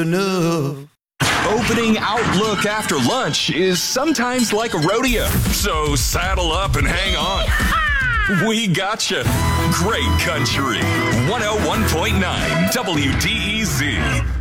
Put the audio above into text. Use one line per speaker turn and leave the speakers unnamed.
enough.
Opening Outlook after lunch is sometimes like a rodeo, so saddle up and hang on. We gotcha. Great country. 101.9 WDEZ.